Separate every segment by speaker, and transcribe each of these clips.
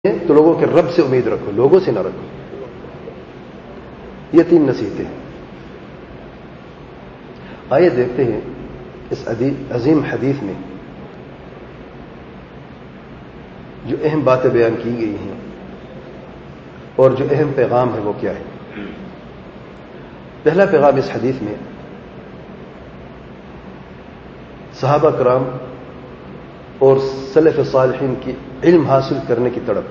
Speaker 1: تو لوگوں کے رب سے امید رکھو، لوگوں سے نہ رکھو۔ یہ 3 نصیحتیں ہیں۔ آئیے دیکھتے ہیں اس عظیم حدیث میں جو اہم باتیں بیان کی گئی ہیں اور جو اہم پیغام ہے وہ کیا ہے۔ پہلا پیغام اس حدیث میں صحابہ کرام اور سلف صالحین کی علم حاصل کرنے کی تڑپ،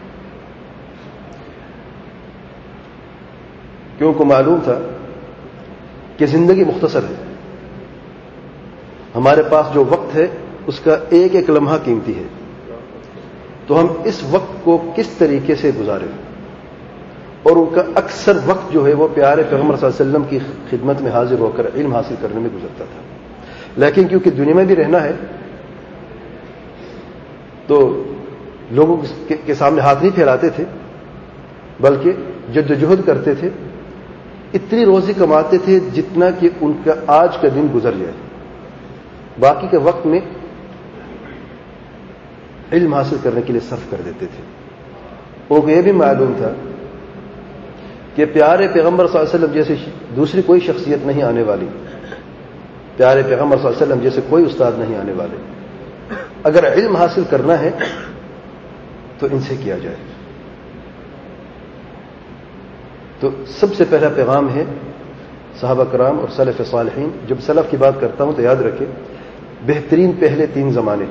Speaker 1: کیونکہ معلوم تھا کہ زندگی مختصر ہے، ہمارے پاس جو وقت ہے اس کا ایک ایک لمحہ قیمتی ہے، تو ہم اس وقت کو کس طریقے سے گزاریں، اور ان کا اکثر وقت جو ہے وہ پیارے پیغمبر صلی اللہ علیہ وسلم کی خدمت میں حاضر ہو کر علم حاصل کرنے میں گزرتا تھا۔ لیکن کیونکہ دنیا میں بھی رہنا ہے تو لوگوں کے سامنے ہاتھ نہیں پھیلاتے تھے، بلکہ جدوجہد کرتے تھے، اتنی روزی کماتے تھے جتنا کہ ان کا آج کا دن گزر جائے، باقی کے وقت میں علم حاصل کرنے کے لیے صرف کر دیتے تھے۔ ان کو یہ بھی معلوم تھا کہ پیارے پیغمبر صلی اللہ علیہ وسلم جیسے دوسری کوئی شخصیت نہیں آنے والی، پیارے پیغمبر صلی اللہ علیہ وسلم جیسے کوئی استاد نہیں آنے والے، اگر علم حاصل کرنا ہے تو ان سے کیا جائے۔ تو سب سے پہلا پیغام ہے صحابہ کرام اور سلف صالحین۔ جب سلف کی بات کرتا ہوں تو یاد رکھیں بہترین پہلے 3 زمانے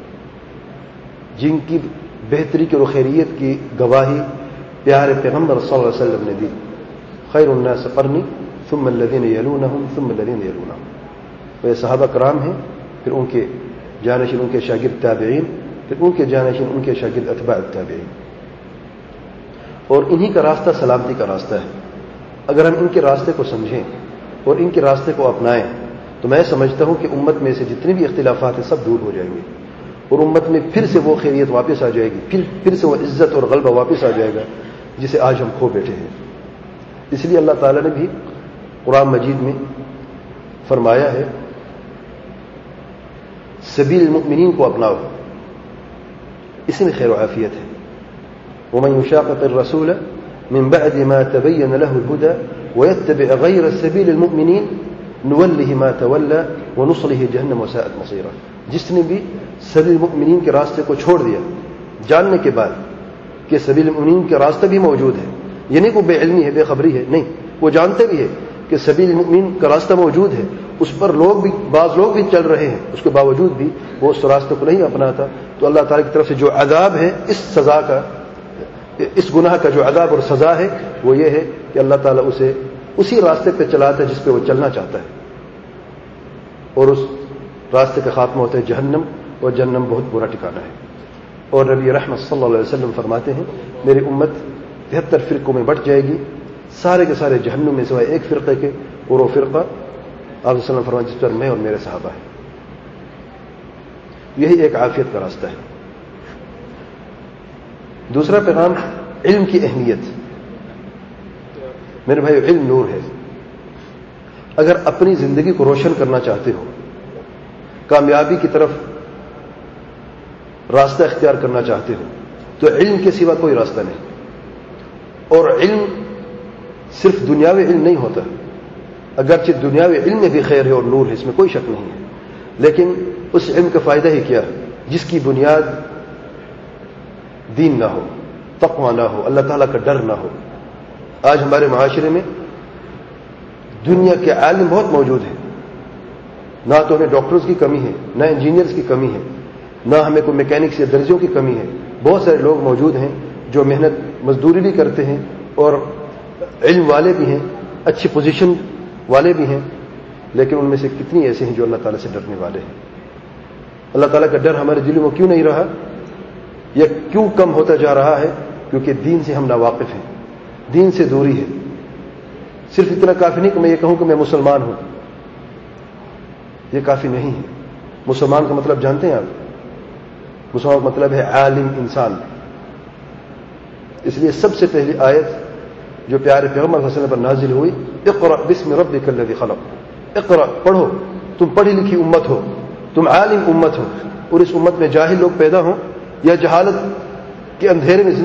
Speaker 1: جن کی بہتری کی اور خیریت کی گواہی پیارے پیغمبر صلی اللہ علیہ وسلم نے دی، خیر الناس قرنی ثم الذین یلونہم ثم الذین یلونہم، وہ صحابہ کرام ہیں، پھر ان کے جانشین ان کے شاگرد تابعین، پھر ان کے جانشین ان کے شاگرد اتباع التابعین، اور انہی کا راستہ سلامتی کا راستہ ہے۔ اگر ہم ان کے راستے کو سمجھیں اور ان کے راستے کو اپنائیں تو میں سمجھتا ہوں کہ امت میں سے جتنے بھی اختلافات ہیں سب دور ہو جائیں گے، اور امت میں پھر سے وہ خیریت واپس آ جائے گی، پھر سے وہ عزت اور غلبہ واپس آ جائے گا جسے آج ہم کھو بیٹھے ہیں۔ اس لیے اللہ تعالیٰ نے بھی قرآن مجید میں فرمایا ہے سبیل المؤمنین کو اپناؤ، اس میں خیر و عافیت ہے۔ ومن يشاقق الرسول من بعد ما تبين له الهدى ويتبع غير سبيل المؤمنين نوله ما تولى ونصله جهنم وساءت مصيرا، جس نے بھی سبیل المؤمنین کے راستے کو چھوڑ دیا جاننے کے بعد کہ سبیل المؤمنین کا راستہ بھی موجود ہے، یہ نہیں کوئی بے علمی ہے، بے خبری ہے، نہیں، وہ جانتے بھی ہے کہ سبیل المؤمنین کا راستہ موجود ہے، اس پر بعض لوگ بھی چل رہے ہیں، اس کے باوجود بھی وہ اس راستے کو نہیں اپناتا، تو اللہ تعالیٰ کی طرف سے جو عذاب ہے اس سزا کا، اس گناہ کا جو عذاب اور سزا ہے وہ یہ ہے کہ اللہ تعالیٰ اسے اسی راستے پہ چلاتا ہے جس پہ وہ چلنا چاہتا ہے، اور اس راستے کا خاتمہ ہوتا ہے جہنم، اور جہنم بہت برا ٹھکانہ ہے۔ اور نبی رحمت صلی اللہ علیہ وسلم فرماتے ہیں میری امت 73 فرقوں میں بٹ جائے گی، سارے کے سارے جہنم میں سوائے ایک فرقے کے، اور وہ فرقہ آپ صلی اللہ علیہ وسلم فرماتے جس پر میں اور میرے صحابہ ہیں۔ یہی ایک عافیت کا راستہ ہے۔ دوسرا پیغام علم کی اہمیت۔ میرے بھائی علم نور ہے، اگر اپنی زندگی کو روشن کرنا چاہتے ہو، کامیابی کی طرف راستہ اختیار کرنا چاہتے ہو تو علم کے سوا کوئی راستہ نہیں۔ اور علم صرف دنیاوی علم نہیں ہوتا، اگرچہ دنیاوی علم میں بھی خیر ہے اور نور ہے، اس میں کوئی شک نہیں ہے، لیکن اس علم کا فائدہ ہی کیا ہے جس کی بنیاد دین نہ ہو، تقوی نہ ہو، اللہ تعالیٰ کا ڈر نہ ہو۔ آج ہمارے معاشرے میں دنیا کے عالم بہت موجود ہیں، نہ تو ہمیں ڈاکٹرز کی کمی ہے، نہ انجینئرز کی کمی ہے، نہ ہمیں کوئی میکینکس یا درزیوں کی کمی ہے، بہت سارے لوگ موجود ہیں جو محنت مزدوری بھی کرتے ہیں اور علم والے بھی ہیں، اچھی پوزیشن والے بھی ہیں، لیکن ان میں سے کتنی ایسے ہیں جو اللہ تعالیٰ سے ڈرنے والے ہیں۔ اللہ تعالیٰ کا ڈر ہمارے دلوں میں کیوں نہیں رہا، یا کیوں کم ہوتا جا رہا ہے؟ کیونکہ دین سے ہم ناواقف ہیں، دین سے دوری ہے۔ صرف اتنا کافی نہیں کہ میں یہ کہوں کہ میں مسلمان ہوں، یہ کافی نہیں ہے۔ مسلمان کا مطلب جانتے ہیں آپ؟ مسلمان کا مطلب ہے عالم انسان۔ اس لیے سب سے پہلی آیت جو پیارے پیغمبر صلی اللہ علیہ وسلم پر نازل ہوئی، اقرأ بسم ربک الذی خلق، اقرأ پڑھو، تم پڑھی لکھی امت ہو، تم عالم امت ہو، اور اس امت میں جاہل لوگ پیدا ہوں یا جہالت کہ اندھیرے میں